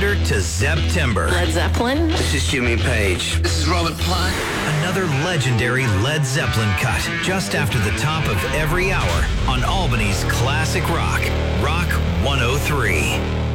Thunder to September. Led Zeppelin. This is Jimmy Page. This is Robert Plant. Another legendary Led Zeppelin cut just after the top of every hour on Albany's Classic Rock, Rock 103.